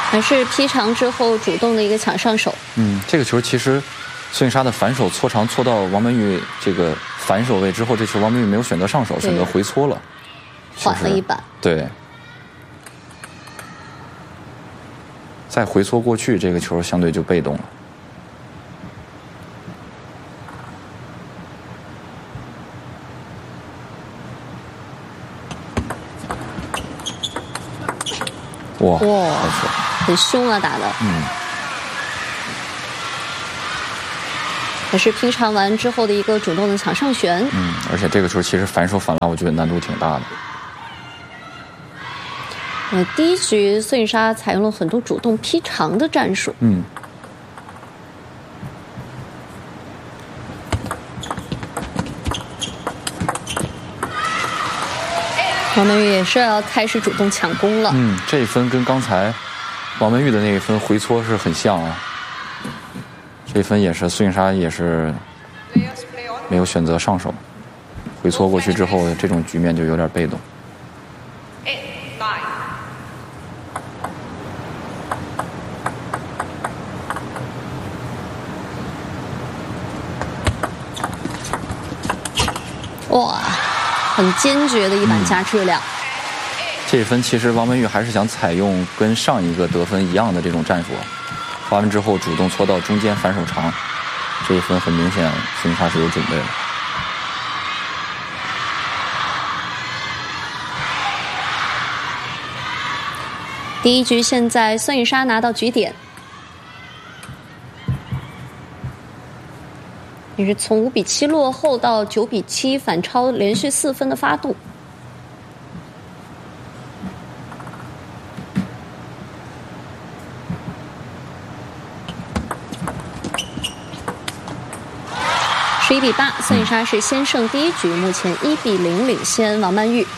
还是劈长之后主动的一个抢上手。 这个球其实孙颖莎的反手搓长搓到王曼玉这个反手位之后，这球王曼玉没有选择上手，选择回搓了， 缓了一板。 对，再回搓过去，这个球相对就被动了。哇， 很凶啊，打的。也是劈长完之后的一个主动的抢上旋。 而且这个球其实反手反拉，我觉得难度挺大的。 第一局孙颖莎采用了很多主动劈长的战术。王曼玉也是要开始主动抢攻了。 这一分跟刚才王曼玉的那一分回搓是很像啊。这一分也是孙颖莎也是没有选择上手，回搓过去之后，这种局面就有点被动。 哇，很坚决的一板加质量。 这一分其实王曼玉还是想采用跟上一个得分一样的这种战术，发完之后主动搓到中间反手长，这一分很明显孙颖莎是有准备的。 第一局现在孙颖莎拿到局点，也是从5比7落后到9比7反超，连续4分的发动。11比8，孙颖莎是先胜第一局，目前1比0领先王曼玉。